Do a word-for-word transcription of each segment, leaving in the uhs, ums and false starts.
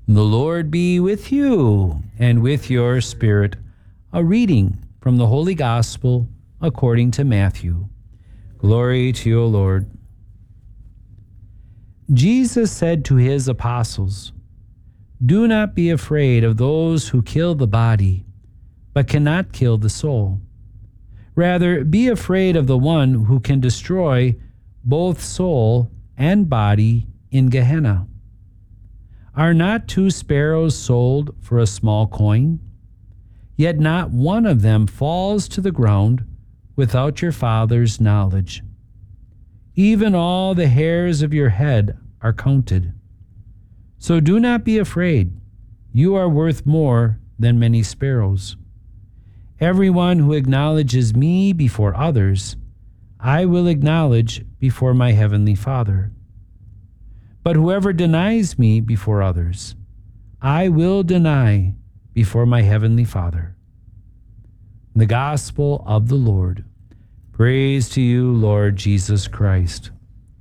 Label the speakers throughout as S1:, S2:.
S1: The Lord be with you and with your spirit. A reading from the Holy Gospel according to Matthew. Glory to you, O Lord. Jesus said to his apostles, "Do not be afraid of those who kill the body, but cannot kill the soul. Rather, be afraid of the one who can destroy both soul and body in Gehenna. Are not two sparrows sold for a small coin? Yet not one of them falls to the ground without your Father's knowledge. Even all the hairs of your head are counted. So do not be afraid. You are worth more than many sparrows. Everyone who acknowledges me before others, I will acknowledge before my heavenly Father. But whoever denies me before others, I will deny before my heavenly Father." The Gospel of the Lord. Praise to you, Lord Jesus Christ.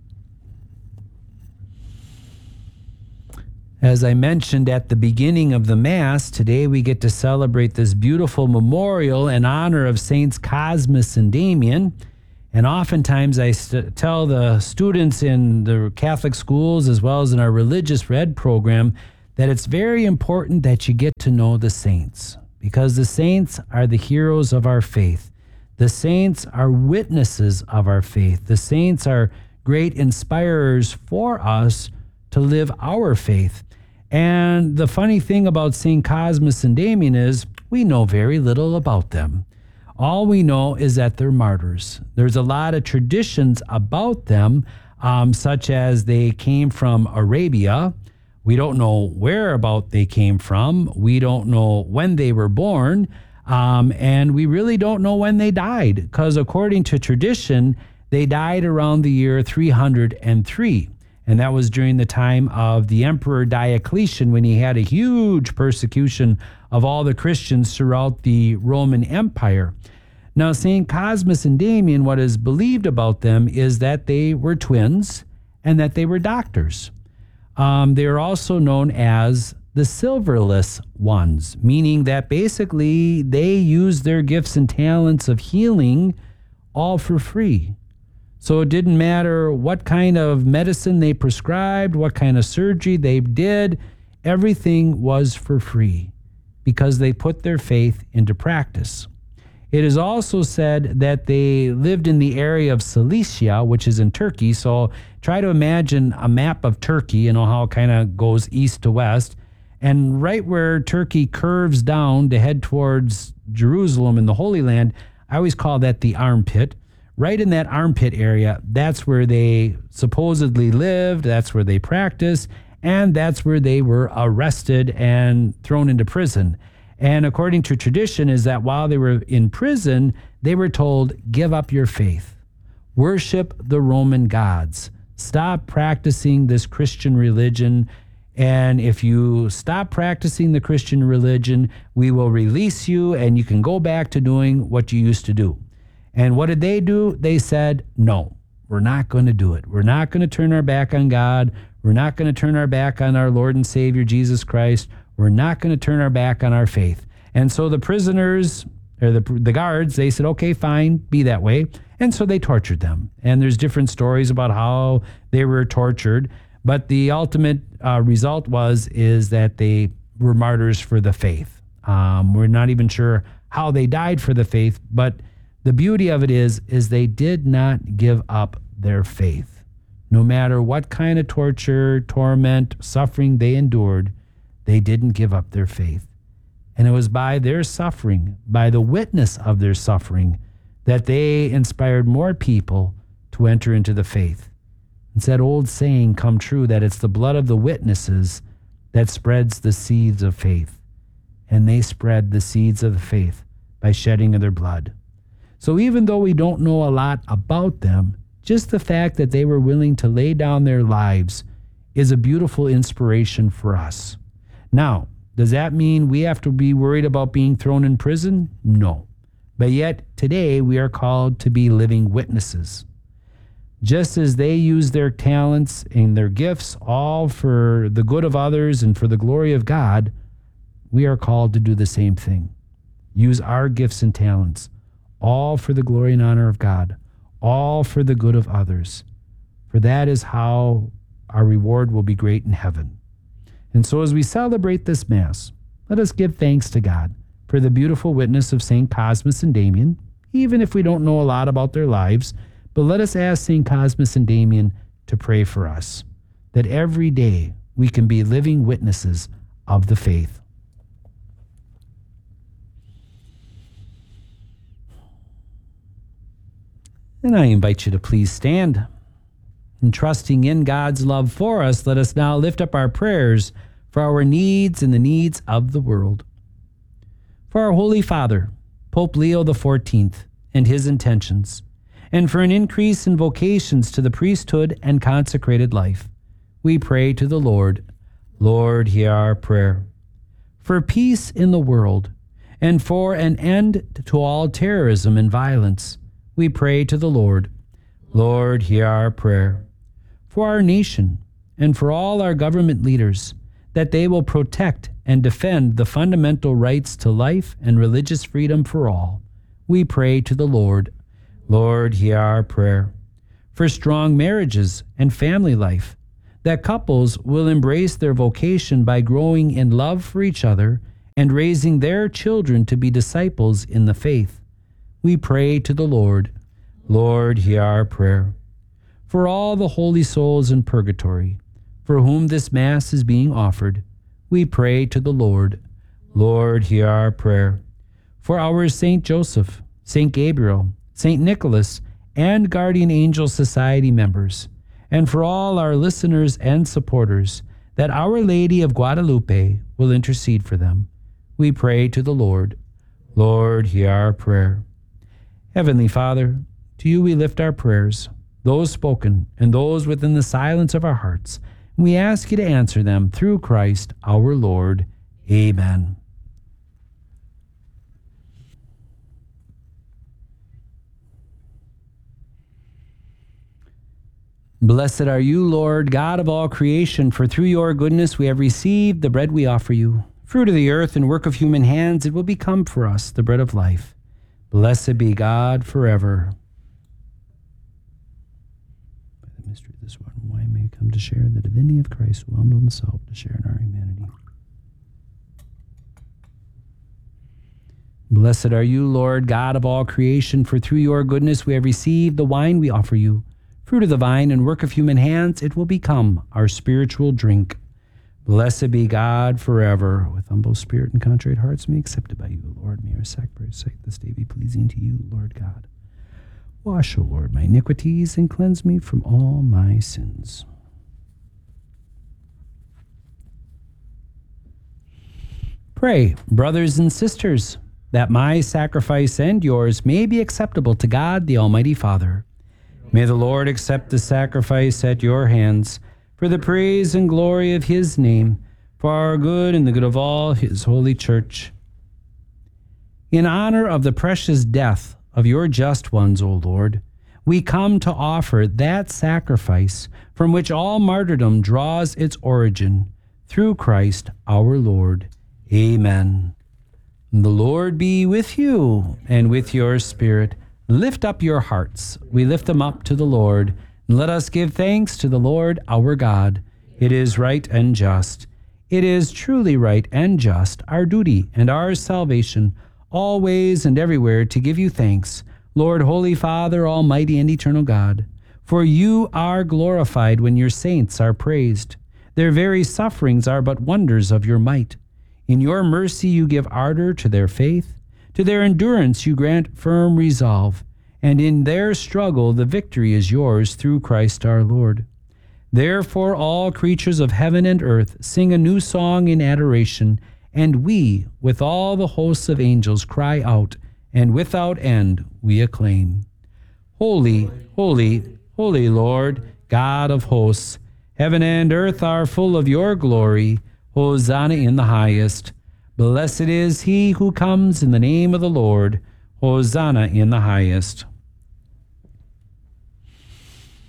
S1: As I mentioned at the beginning of the Mass, today we get to celebrate this beautiful memorial in honor of Saints Cosmas and Damian. And oftentimes I st- tell the students in the Catholic schools as well as in our Religious Read program that it's very important that you get to know the saints, because the saints are the heroes of our faith. The saints are witnesses of our faith. The saints are great inspirers for us to live our faith. And the funny thing about Saint Cosmas and Damian is we know very little about them. All we know is that they're martyrs. There's a lot of traditions about them, um, such as they came from Arabia. We don't know where about they came from. We don't know when they were born. Um, and we really don't know when they died, because according to tradition, they died around the year three hundred three. And that was during the time of the Emperor Diocletian, when he had a huge persecution of all the Christians throughout the Roman Empire. Now, Saint Cosmas and Damian, what is believed about them is that they were twins and that they were doctors. Um, they are also known as the silverless ones, meaning that basically they used their gifts and talents of healing all for free. So it didn't matter what kind of medicine they prescribed, what kind of surgery they did, everything was for free because they put their faith into practice. It is also said that they lived in the area of Cilicia, which is in Turkey. So try to imagine a map of Turkey, you know how it kind of goes east to west. And right where Turkey curves down to head towards Jerusalem in the Holy Land, I always call that the armpit. Right in that armpit area, that's where they supposedly lived, that's where they practiced, and that's where they were arrested and thrown into prison. And according to tradition is that while they were in prison, they were told, give up your faith, worship the Roman gods, stop practicing this Christian religion. And if you stop practicing the Christian religion, we will release you and you can go back to doing what you used to do. And what did they do? They said, no, we're not going to do it. We're not going to turn our back on God. We're not going to turn our back on our Lord and Savior, Jesus Christ. We're not going to turn our back on our faith. And so the prisoners, or the, the guards, they said, okay, fine, be that way. And so they tortured them. And there's different stories about how they were tortured. But the ultimate uh, result was, is that they were martyrs for the faith. Um, we're not even sure how they died for the faith, but the beauty of it is, is they did not give up their faith. No matter what kind of torture, torment, suffering they endured, they didn't give up their faith. And it was by their suffering, by the witness of their suffering, that they inspired more people to enter into the faith. It's that old saying come true that it's the blood of the witnesses that spreads the seeds of faith. And they spread the seeds of the faith by shedding of their blood. So even though we don't know a lot about them, just the fact that they were willing to lay down their lives is a beautiful inspiration for us. Now, does that mean we have to be worried about being thrown in prison? No. But yet, today, we are called to be living witnesses. Just as they use their talents and their gifts all for the good of others and for the glory of God, we are called to do the same thing. Use our gifts and talents, all for the glory and honor of God, all for the good of others. For that is how our reward will be great in heaven. And so as we celebrate this Mass, let us give thanks to God for the beautiful witness of Saint Cosmas and Damian, even if we don't know a lot about their lives. But let us ask Saint Cosmas and Damian to pray for us, that every day we can be living witnesses of the faith. And I invite you to please stand. And trusting in God's love for us, let us now lift up our prayers for our needs and the needs of the world. For our Holy Father, Pope Leo the fourteenth, and his intentions, and for an increase in vocations to the priesthood and consecrated life, we pray to the Lord. Lord, hear our prayer. For peace in the world, and for an end to all terrorism and violence, we pray to the Lord. Lord, hear our prayer. For our nation, and for all our government leaders, that they will protect and defend the fundamental rights to life and religious freedom for all, we pray to the Lord. Lord, hear our prayer. For strong marriages and family life, that couples will embrace their vocation by growing in love for each other and raising their children to be disciples in the faith, we pray to the Lord. Lord, hear our prayer. For all the holy souls in purgatory, for whom this Mass is being offered, we pray to the Lord. Lord, hear our prayer. For our Saint Joseph, Saint Gabriel, Saint Nicholas, and Guardian Angel Society members, and for all our listeners and supporters, that Our Lady of Guadalupe will intercede for them, we pray to the Lord. Lord, hear our prayer. Heavenly Father, to you we lift our prayers, those spoken and those within the silence of our hearts. We ask you to answer them through Christ our Lord. Amen. Blessed are you, Lord, God of all creation, for through your goodness we have received the bread we offer you. Fruit of the earth and work of human hands, it will become for us the bread of life. Blessed be God forever. By the mystery of this water and wine may we come to share the divinity of Christ, who humbled himself to share in our humanity. Blessed are you, Lord, God of all creation, for through your goodness we have received the wine we offer you. Fruit of the vine and work of human hands, it will become our spiritual drink. Blessed be God forever. With humble spirit and contrite hearts, may accepted by you, Lord. May our sacrifice this day be pleasing to you, Lord God. Wash, O Lord, my iniquities and cleanse me from all my sins. Pray, brothers and sisters, that my sacrifice and yours may be acceptable to God, the Almighty Father. May the Lord accept the sacrifice at your hands for the praise and glory of his name, for our good and the good of all his holy church. In honor of the precious death of your just ones, O Lord, we come to offer that sacrifice from which all martyrdom draws its origin, through Christ our Lord. Amen. The Lord be with you and with your spirit. Lift up your hearts. We lift them up to the Lord. And let us give thanks to the Lord our God. It is right and just. It is truly right and just, our duty and our salvation, always and everywhere to give you thanks, Lord, Holy Father, Almighty and eternal God. For you are glorified when your saints are praised. Their very sufferings are but wonders of your might. In your mercy you give ardor to their faith. To their endurance you grant firm resolve, and in their struggle the victory is yours through Christ our Lord. Therefore all creatures of heaven and earth sing a new song in adoration, and we, with all the hosts of angels, cry out, and without end we acclaim. Holy, holy, holy Lord, God of hosts, heaven and earth are full of your glory. Hosanna in the highest. Blessed is he who comes in the name of the Lord. Hosanna in the highest.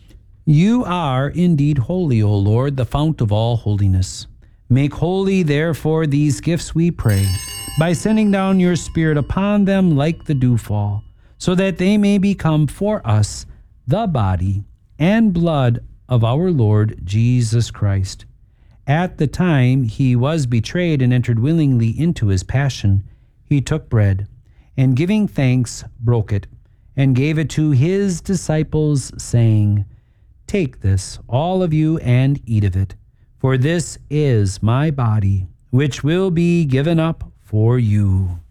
S1: You are indeed holy, O Lord, the fount of all holiness. Make holy, therefore, these gifts, we pray, by sending down your Spirit upon them like the dewfall, so that they may become for us the body and blood of our Lord Jesus Christ. At the time he was betrayed and entered willingly into his passion, he took bread, and giving thanks, broke it, and gave it to his disciples, saying, Take this, all of you, and eat of it, for this is my body, which will be given up for you.